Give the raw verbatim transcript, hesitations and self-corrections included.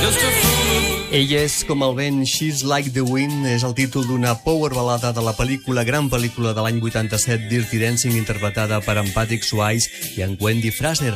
Ella és com el vent, She's Like the Wind, és el títol d'una power balada de la pel·lícula, gran pel·lícula de l'any vuitanta-set, Dirty Dancing, interpretada per en Patrick Swayze i en Wendy Fraser.